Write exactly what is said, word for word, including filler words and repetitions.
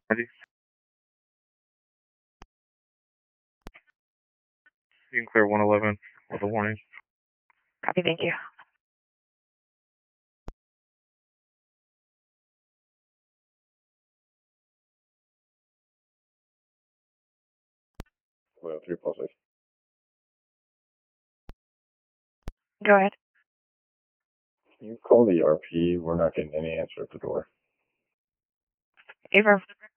Ready? You can clear one eleven with a warning. Copy, thank you. Well, three plus six. Go ahead. You call the E R P. We're not getting any answer at the door. Affirm.